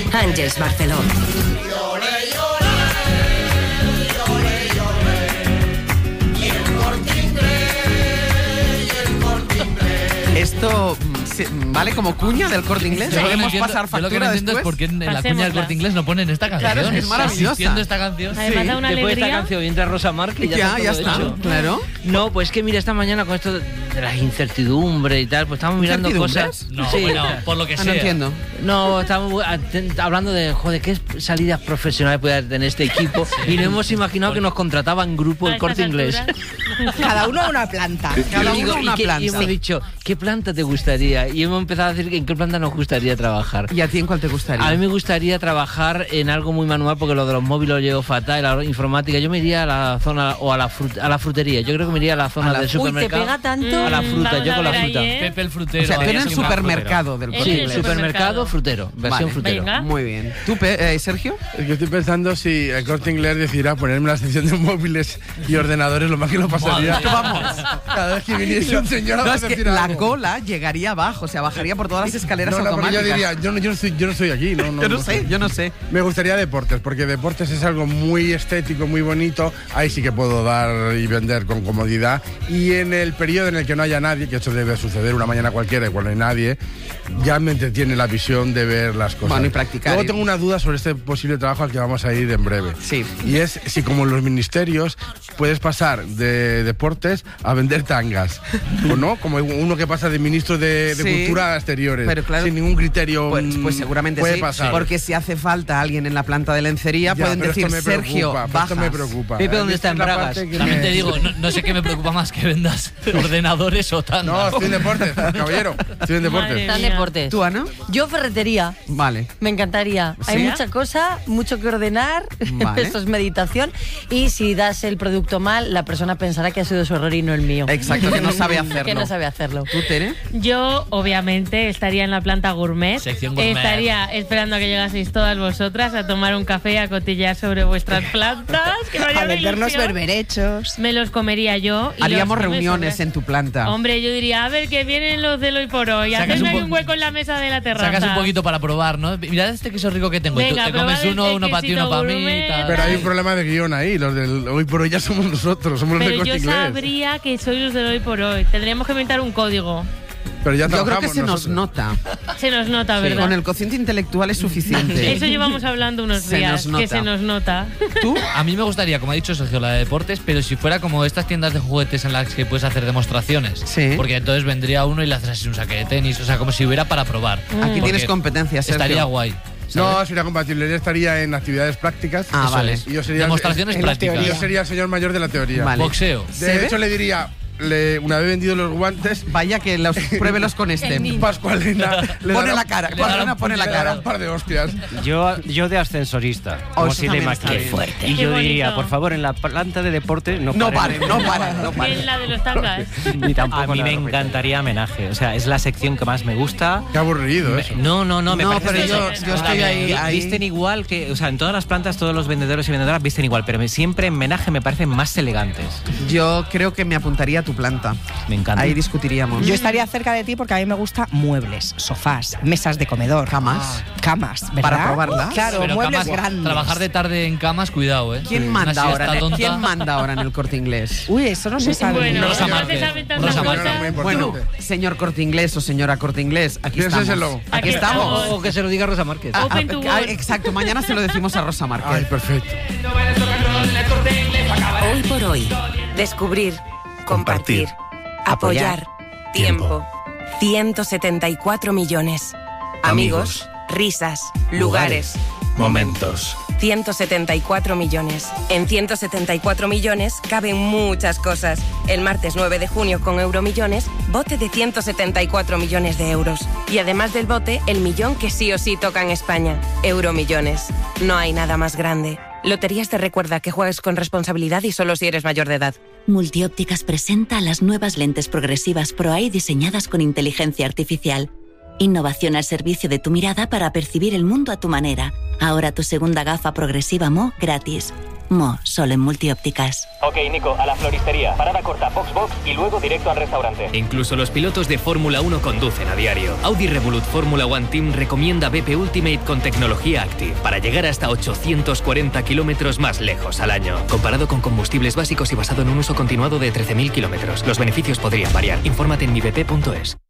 Àngels Barceló. Esto vale como cuña del Corte Inglés. Podemos pasar factura. Yo lo que no entiendo es por qué en la cuña del Corte Inglés no ponen esta canción. Claro, es maravillosa. Existiendo esta canción. Además da una Después de esta alegría. canción entra Rosa Márquez y Ya ya está. hecho. Claro. No, pues que mira, esta mañana con esto de las incertidumbres y tal, pues estamos mirando cosas. No, Sí. bueno, por lo que sea. No entiendo. No, estamos hablando de, joder, qué salidas profesionales puede tener este equipo y no hemos imaginado que nos contrataba en grupo el Corte Inglés. Cada uno a una planta. Cada Y uno digo, una planta. y hemos dicho, ¿qué planta te gustaría? Y hemos empezado a decir en qué planta nos gustaría trabajar. ¿Y a ti en cuál te gustaría? A mí me gustaría trabajar en algo muy manual porque lo de los móviles lo llevo fatal, la informática. Yo me iría a la zona o a la frutería. Yo creo que me iría a la zona del Uy, te supermercado. pega tanto. A la fruta, Vamos yo a con la ver fruta. ahí, ¿eh? Pepe el frutero. O sea, tú en ahí el así más supermercado del En Corte el Inglés. Supermercado frutero, versión Vale. frutero. Venga. Muy bien. ¿Tú, Sergio? Yo estoy pensando si el Corte Inglés decidiera ponerme la sección de móviles y ordenadores, lo más que lo pasaría. Vamos. Cada vez que viniese un señor a No, es que decir la algo. cola llegaría abajo, o sea, bajaría por todas las escaleras No, pero automáticas. yo diría, yo no estoy aquí. Yo no sé. Me gustaría deportes, porque deportes es algo muy estético, muy bonito. Ahí sí que puedo dar y vender con comodidad. Y en el periodo en el que no haya nadie, que esto debe suceder una mañana cualquiera y cuando hay nadie, ya me entretiene la visión de ver las cosas. Bueno, y practicar. Luego tengo una duda sobre este posible trabajo al que vamos a ir en breve. Sí. Y es si como en los ministerios puedes pasar de deportes a vender tangas. ¿O no? Como uno que pasa de ministro de Sí, Cultura a exteriores. pero claro, sin ningún criterio. Pues seguramente puede sí, pasar. porque si hace falta alguien en la planta de lencería, Ya, pueden pero decir, esto me Sergio, preocupa, bajas. esto me preocupa. Pepe, ¿dónde Esta está en es la Bragas? parte que También me- te digo, no sé qué me preocupa más que vendas ordenadores o tandas. No, estoy en deportes, caballero. Estoy en deportes. Madre Están mía. deportes. ¿Tú, Ana? Yo ferretería. Vale. Me encantaría. ¿Sí? Hay mucha cosa, mucho que ordenar. Vale. Esto es meditación. Y si das el producto mal, la persona pensará que ha sido su error y no el mío. Exacto, que no sabe hacerlo. Que no sabe hacerlo. ¿Tú, Tere? Yo, obviamente, estaría en la planta gourmet. Sección gourmet. Estaría esperando a que llegaseis todas vosotras a tomar un café y a cotillear sobre vuestras plantas. Que me haría A una vendernos ilusión. berberechos. Me los comería yo. Y Haríamos los que me reuniones sobran. en tu planta. Hombre, yo diría, a ver, que vienen los del hoy por hoy. Sacas Hacedme un ahí po- un hueco en la mesa de la terraza. Sacas un poquito para probar, ¿no? Mirad este queso rico que tengo. Y tú Venga, te comes probad el uno para ti, quesito uno para mí. gourmet. Tal. Pero hay un problema de guión ahí. Los del hoy por hoy ya somos nosotros, somos los Pero del yo Corte Inglés. sabría que sois los del hoy por hoy. Tendríamos que inventar un código. Pero ya Yo creo que trabajamos se nos nosotros. nota. Se nos nota, ¿verdad? Con el cociente intelectual es suficiente. Eso llevamos hablando unos Se días, nos que nota. se nos nota. ¿Tú? A mí me gustaría, como ha dicho Sergio, la de deportes, pero si fuera como estas tiendas de juguetes en las que puedes hacer demostraciones. Sí. Porque entonces vendría uno y le haces así un saque de tenis, o sea, como si hubiera para probar. Aquí Porque tienes competencia, Sergio. Estaría guay. No, sería compatible. Yo estaría en actividades prácticas. Ah, Eso vale. es. Y yo sería Demostraciones en la prácticas. teoría. Yo sería el señor mayor de la teoría. Vale. Boxeo. ¿Se De ve? hecho, le diría, una vez vendido los guantes, Vaya que los pruébelos con este. Pascualina le Pone dará- la cara. le dará Pascualina un- pone la le dará cara. un par de hostias. Yo de ascensorista, como eso también dilema está aquí. bien. fuerte. Y Qué yo diría, bonito. por favor, en la planta de deporte no No paren. paren, no paren, no En paren. la de los tangas. Ni tampoco A mí la me ropa. encantaría homenaje. O sea, es la sección que más me gusta. Qué aburrido eso. No, me No, parece pero que yo estoy ahí. Visten igual que, o sea, en todas las plantas todos los vendedores y vendedoras visten igual, pero siempre en homenaje me parecen más elegantes. Yo creo que me apuntaría a tu planta. Me encanta. Ahí discutiríamos. Yo estaría cerca de ti porque a mí me gustan muebles, sofás, mesas de comedor. Camas. Camas, ¿verdad? Para probarlas. Claro, Pero muebles camas, grandes. trabajar de tarde en camas, cuidado, ¿eh? ¿Quién Una manda ahora? siesta tonta. ¿Quién manda ahora en el Corte Inglés? Uy, eso no se sabe. Bueno, Rosa no Márquez. se saben tantas Rosa cosas. Márquez. Muy importante. Bueno, señor Corte Inglés o señora Corte Inglés, aquí Piénseselo. estamos. Aquí estamos. O que se lo diga Rosa Márquez. Open to work. Exacto, mañana se lo decimos a Rosa Márquez. Ay, perfecto. Hoy por hoy. Descubrir. Compartir. Apoyar. Tiempo. 174 millones. Amigos. Risas. Lugares. Momentos. 174 millones. En 174 millones caben muchas cosas. El martes 9 de junio con Euromillones, bote de 174 millones de euros. Y además del bote, el millón que sí o sí toca en España. Euromillones. No hay nada más grande. Loterías te recuerda que juegues con responsabilidad y solo si eres mayor de edad. Multiópticas presenta las nuevas lentes progresivas Pro-Eye diseñadas con inteligencia artificial. Innovación al servicio de tu mirada para percibir el mundo a tu manera. Ahora tu segunda gafa progresiva Mo gratis. Mo, solo en Multiópticas. Ok, Nico, a la floristería. Parada corta, Box y luego directo al restaurante. Incluso los pilotos de Fórmula 1 conducen a diario. Audi Revolut Fórmula One Team recomienda BP Ultimate con tecnología Active para llegar hasta 840 kilómetros más lejos al año. Comparado con combustibles básicos y basado en un uso continuado de 13.000 kilómetros. Los beneficios podrían variar. Infórmate en mibp.es.